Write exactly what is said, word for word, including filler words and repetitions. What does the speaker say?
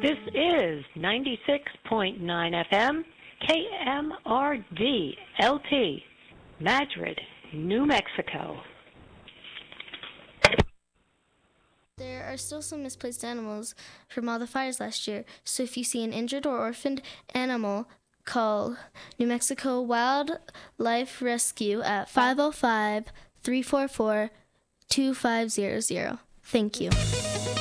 This is ninety-six point nine F M, K M R D L T, Madrid, New Mexico. There are still some misplaced animals from all the fires last year, so if you see an injured or orphaned animal, call New Mexico Wildlife Rescue at five oh five, three four four, two five zero zero. Thank you.